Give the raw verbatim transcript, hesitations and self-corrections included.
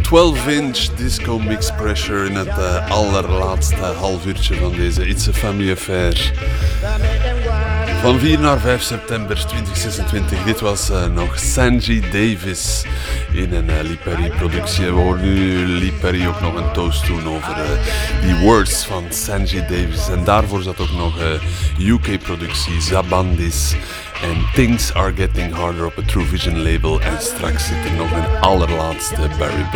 twaalf inch disco mix pressure in het uh, allerlaatste half uurtje van deze It's a Family Affair. Van vier naar vijf september twintig zesentwintig. Dit was uh, nog Sanjay Davis in een uh, Lee Perry productie. We horen nu Lee Perry ook nog een toast doen over uh, die words van Sanjay Davis. En daarvoor zat ook nog uh, U K productie Zabandis. En Things Are Getting Harder op het True Vision label. En straks zit er nog een allerlaatste Barry